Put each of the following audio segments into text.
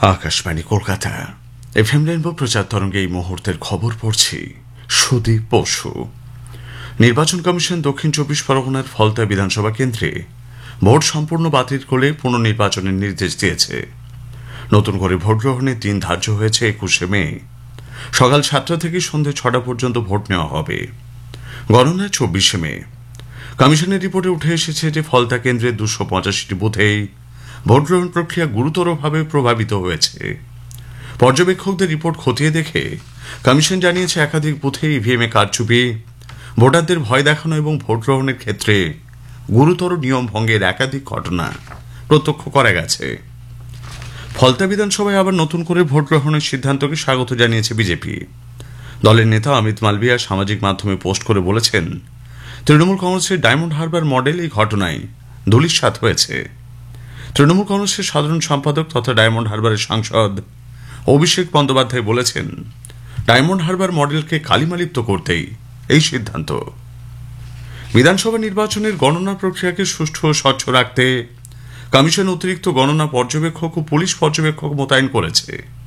Akashvani Kolkata FM rainbow প্রচার তরঙ্গে এই মুহূর্তের খবর পড়ছি সুদীপ বসু। নির্বাচন কমিশন দক্ষিণ ২৪ পরগনার ফলতা বিধানসভা কেন্দ্রে ভোট সম্পূর্ণ বাতিল করে পুনর্নির্বাচনের নির্দেশ দিয়েছে। নতুন করে ভোট গ্রহণের দিন ধার্য হয়েছে ২১শে মে। সকাল ৭টা থেকে সন্ধ্যে ৬টা পর্যন্ত ভোট নেওয়া হবে। গণনা ২৪শে মে। কমিশনের রিপোর্টে উঠে এসেছে যে ফলতা কেন্দ্রের ২৮৫টি বুথেই ভোট গ্রহণ প্রক্রিয়া গুরুতরভাবে প্রভাবিত হয়েছে। পর্যবেক্ষকদের রিপোর্ট খতিয়ে দেখে কমিশন জানিয়েছে একাধিক বুথে ইভিএমে কারচুপি, ভোটারদের ভয় দেখানো এবং ভোট গ্রহণের ক্ষেত্রে গুরুতর নিয়ম ভঙ্গের একাধিক ঘটনা প্রত্যক্ষ করা গেছে। ফলতা বিধানসভায় আবার নতুন করে ভোট গ্রহণের সিদ্ধান্তকে স্বাগত জানিয়েছে বিজেপি। দলের নেতা অমিত মালভিয়া সামাজিক মাধ্যমে পোস্ট করে বলেছেন, তৃণমূল কংগ্রেসের ডায়মন্ড হারবার মডেল এই ঘটনায় ধূলিসাৎ হয়েছে। তৃণমূল কংগ্রেসের সাধারণ সম্পাদক তথা ডায়মন্ড হারবারের সাংসদ অভিষেক বন্দ্যোপাধ্যায় বলেছেন, ডায়মন্ড হারবার মডেলকে কালিমালিপ্ত করতেই এই সিদ্ধান্ত। বিধানসভা নির্বাচনের গণনা প্রক্রিয়াকে সুষ্ঠু ও স্বচ্ছ রাখতে কমিশন অতিরিক্ত গণনা পর্যবেক্ষক ও পুলিশ পর্যবেক্ষক মোতায়েন করেছে।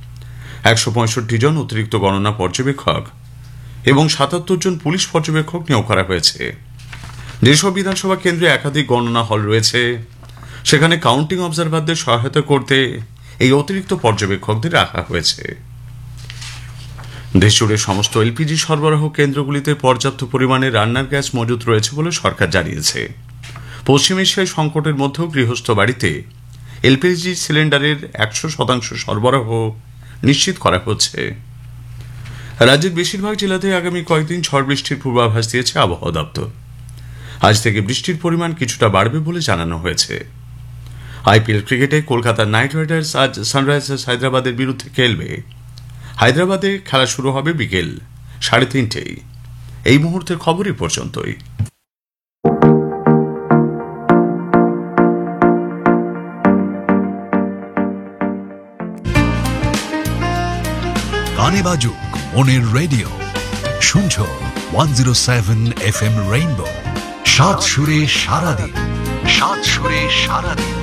১৬৫ জন অতিরিক্ত গণনা পর্যবেক্ষক এবং ৭৭ জন পুলিশ পর্যবেক্ষক নিয়োগ করা হয়েছে। যেসব বিধানসভা কেন্দ্রে একাধিক গণনা হল রয়েছে সেখানে কাউন্টিং অবজারভারদের সহায়তা করতে এই অতিরিক্ত পর্যবেক্ষকদের রাখা হয়েছে। দেশজুড়ে সমস্ত এলপিজি সরবরাহ কেন্দ্রগুলিতে পর্যাপ্ত পরিমাণে রান্নার গ্যাস মজুত রয়েছে বলে সরকার জানিয়েছে। পশ্চিম এশিয়ায় সংকটের মধ্যেও গৃহস্থ বাড়িতে এলপিজি সিলিন্ডারের ১০০% সরবরাহ নিশ্চিত করা হচ্ছে। রাজ্যের বেশিরভাগ জেলাতে আগামী কয়েকদিন ঝড় বৃষ্টির পূর্বাভাস দিয়েছে আবহাওয়া দপ্তর। আজ থেকে বৃষ্টির পরিমাণ কিছুটা বাড়বে বলে জানানো হয়েছে। আইপিএল ক্রিকেটে কলকাতা নাইট রাইডার্স আজ সানরাইজার্স হায়দ্রাবাদের বিরুদ্ধে খেলবে। হায়দ্রাবাদে খেলা শুরু হবে বিকেল ৩:৩০। এই মুহূর্তের খবরই পর্যন্তই। গানে বাজুক মনের রেডিও, শুনছ 107 FM রেইনবো। সাত সুরে সারাদিন, সাত সুরে সারাদিন।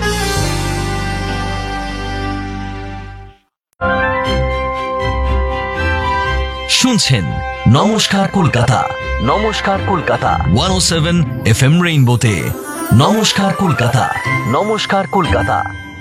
শুনছেন নমস্কার কলকাতা, নমস্কার কলকাতা 107 FM রেইনবোতে। নমস্কার কলকাতা, নমস্কার কলকাতা।